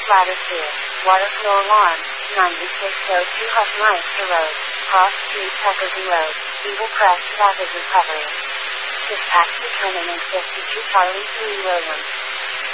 Ladder 2. Water flow alarm. 9602 Huffmeister Road. Cross Street Peckerton Road. Eagle Crest Rapid Recovery. Dispatch determinant 52 Charlie 3 Williams.